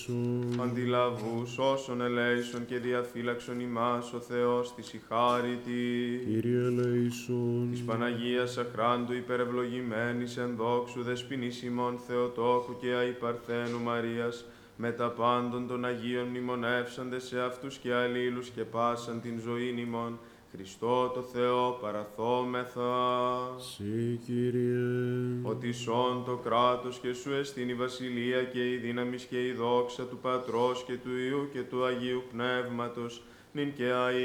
Αντιλαβούς όσων ελέησον και διαφύλαξον ημάς ο Θεός της η χάριτη. Κύριε ελέησον. Της Παναγίας αχράντου υπερευλογημένης εν δόξου δεσποινής ημών Θεοτόκου και αϊπαρθένου Μαρίας, με τα πάντων των Αγίων μνημονεύσαντες σε αυτούς και αλλήλους και πάσαν την ζωήν ημών, Χριστό το Θεό παραθόμεθα. Συ, Κύριε. Ότι σών το κράτος και σου εστίν η βασιλεία και η δύναμις και η δόξα του Πατρός και του Υιού και του Αγίου Πνεύματος, νυν και αεί